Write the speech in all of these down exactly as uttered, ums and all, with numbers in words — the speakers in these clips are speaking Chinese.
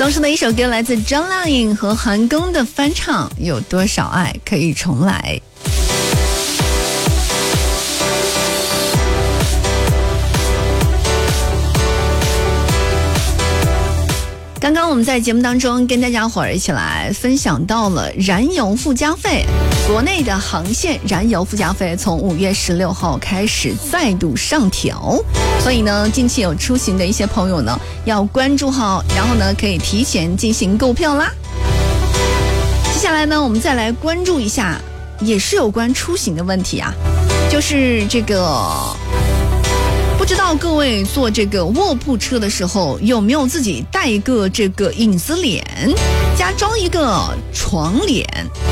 送出的一首歌来自张靓颖和韩庚的翻唱，有多少爱可以重来。刚刚我们在节目当中跟大家伙儿一起来分享到了燃油附加费，国内的航线燃油附加费从五月十六号开始再度上调，所以呢，近期有出行的一些朋友呢要关注好，然后呢可以提前进行购票啦。接下来呢，我们再来关注一下，也是有关出行的问题啊，就是这个。不知道各位坐这个卧铺车的时候有没有自己带一个这个隐私帘，加装一个床帘。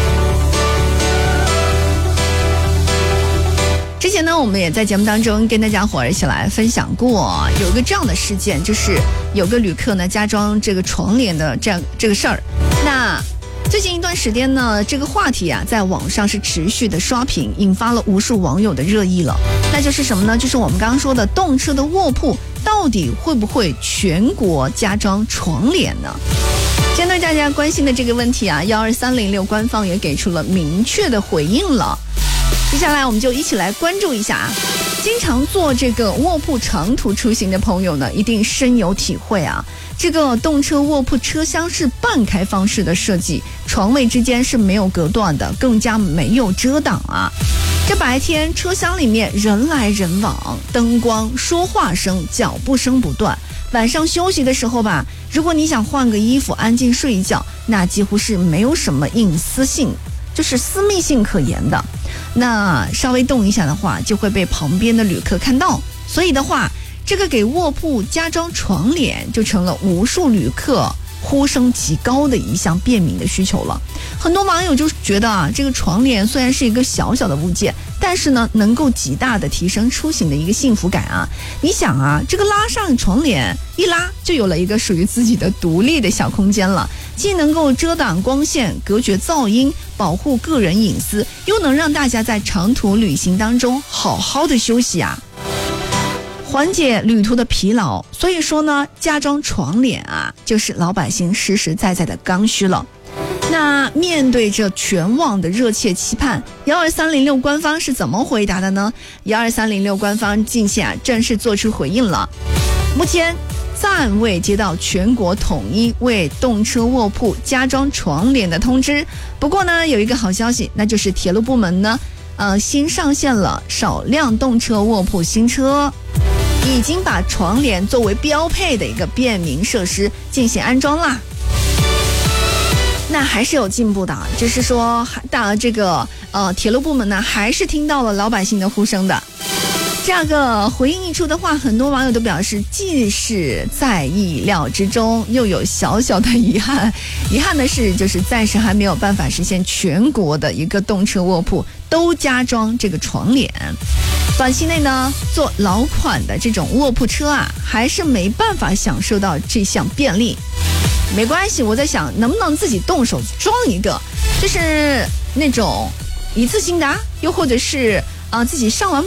之前呢，我们也在节目当中跟大家伙儿一起来分享过，有一个这样的事件，就是有个旅客呢加装这个床帘的这样这个事儿。那最近一段时间呢，这个话题啊，在网上是持续的刷屏，引发了无数网友的热议了。那就是什么呢？就是我们刚刚说的动车的卧铺到底会不会全国加装床帘呢？针对大家关心的这个问题啊，一二三零六官方也给出了明确的回应了。接下来我们就一起来关注一下啊，经常坐这个卧铺长途出行的朋友呢，一定深有体会啊。这个动车卧铺车厢是半开放式的设计，床位之间是没有隔断的，更加没有遮挡啊。这白天车厢里面人来人往，灯光、说话声、脚步声不断。晚上休息的时候吧，如果你想换个衣服安静睡一觉，那几乎是没有什么隐私性，就是私密性可言的。那稍微动一下的话，就会被旁边的旅客看到。所以的话，这个给卧铺加装床帘就成了无数旅客呼声极高的一项便民的需求了。很多网友就觉得啊，这个床帘虽然是一个小小的物件，但是呢，能够极大的提升出行的一个幸福感啊。你想啊，这个拉上床帘一拉，就有了一个属于自己的独立的小空间了，既能够遮挡光线、隔绝噪音、保护个人隐私，又能让大家在长途旅行当中好好的休息啊，缓解旅途的疲劳。所以说呢，加装床帘啊，就是老百姓实实在在的刚需了。那面对着全网的热切期盼，一二三零六官方是怎么回答的呢？一二三零六官方近期啊正式做出回应了。目前暂未接到全国统一为动车卧铺加装床帘的通知。不过呢，有一个好消息，那就是铁路部门呢，呃，新上线了少量动车卧铺新车，已经把床帘作为标配的一个便民设施进行安装啦。那还是有进步的，就是说大这个呃铁路部门呢，还是听到了老百姓的呼声的。这个回应一出的话，很多网友都表示，既是在意料之中，又有小小的遗憾。遗憾的是，就是暂时还没有办法实现全国的一个动车卧铺都加装这个床帘。短期内呢，坐老款的这种卧铺车啊，还是没办法享受到这项便利。没关系，我在想能不能自己动手装一个，就是那种一次性的，又或者是啊、呃、自己上完